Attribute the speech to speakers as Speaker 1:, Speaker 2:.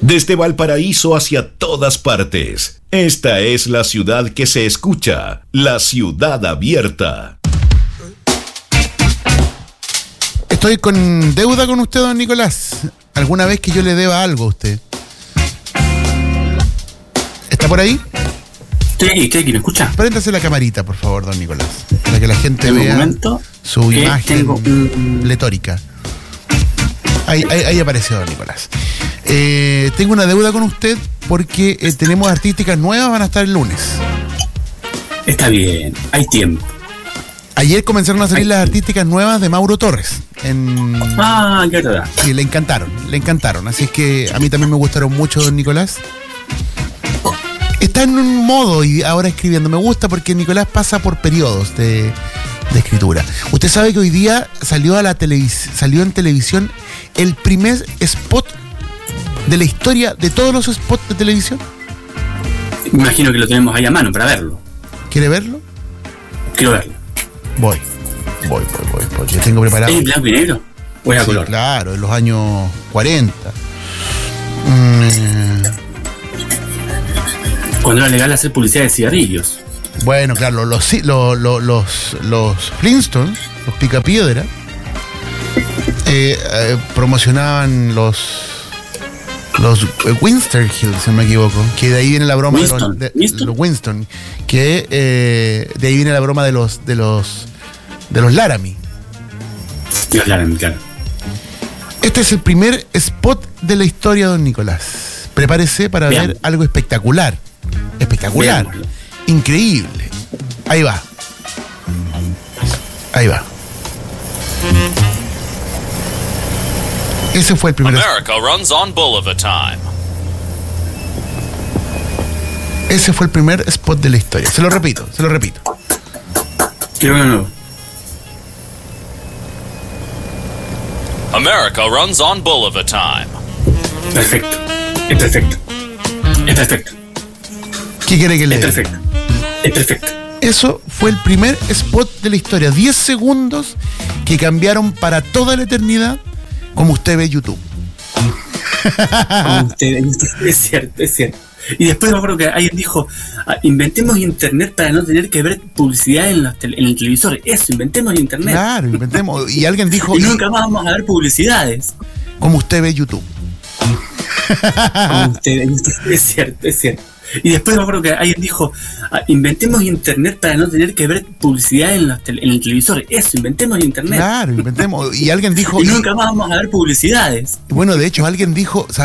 Speaker 1: Desde Valparaíso hacia todas partes. Esta es la ciudad que se escucha, la ciudad abierta.
Speaker 2: Estoy con deuda con usted, don Nicolás. ¿Alguna vez que yo le deba algo a usted? ¿Está por ahí?
Speaker 3: Estoy aquí, ¿me escucha?
Speaker 2: Préndase la camarita, por favor, don Nicolás, para que la gente vea su imagen pletórica. Ahí apareció don Nicolás. Tengo una deuda con usted porque tenemos artísticas nuevas, van a estar el lunes.
Speaker 3: Está bien, hay tiempo.
Speaker 2: Ayer comenzaron a salir las artísticas nuevas de Mauro Torres.
Speaker 3: Qué verdad.
Speaker 2: Sí, le encantaron. Así es que a mí también me gustaron mucho, don Nicolás. Está en un modo y ahora escribiendo. Me gusta porque Nicolás pasa por periodos de escritura. Usted sabe que hoy día salió en televisión el primer spot de la historia de todos los spots de televisión.
Speaker 3: Imagino que lo tenemos ahí a mano para verlo.
Speaker 2: ¿Quiere verlo?
Speaker 3: Quiero verlo.
Speaker 2: Voy. Yo tengo preparado.
Speaker 3: ¿Es en blanco y negro? ¿O es a color?
Speaker 2: Claro, en los años 40.
Speaker 3: Cuando era legal hacer publicidad de cigarrillos.
Speaker 2: Bueno, claro, los Flintstones, los Picapiedra, promocionaban los Winston Hill, si no me equivoco, que de ahí viene la broma de los Winston, que de ahí viene la broma de los Laramie.
Speaker 3: Los Laramie, claro.
Speaker 2: Este es el primer spot de la historia, don Nicolás. Prepárese para ver algo espectacular. Veámoslo. Increíble. Ahí va. Ese fue el primer.
Speaker 4: America runs on Bulliver time.
Speaker 2: Ese fue el primer spot de la historia. Se lo repito.
Speaker 3: Quiero verlo.
Speaker 4: America runs on Bulliver time.
Speaker 3: Perfecto. Es perfecto.
Speaker 2: ¿Qué quiere que le diga?
Speaker 3: Es perfecto.
Speaker 2: Eso fue el primer spot de la historia. 10 segundos que cambiaron para toda la eternidad, como usted ve YouTube.
Speaker 3: Es cierto. Y después me acuerdo que alguien dijo, inventemos internet para no tener que ver publicidad en el televisor. Eso, inventemos internet.
Speaker 2: Claro, inventemos. Y alguien dijo...
Speaker 3: y nunca más vamos a ver publicidades.
Speaker 2: Como usted ve YouTube.
Speaker 3: Es cierto. Y después me acuerdo que alguien dijo, inventemos internet para no tener que ver publicidad en el televisor. Eso, inventemos internet.
Speaker 2: Claro, inventemos. Y alguien dijo...
Speaker 3: y nunca más vamos a ver publicidades.
Speaker 2: Bueno, de hecho, alguien dijo...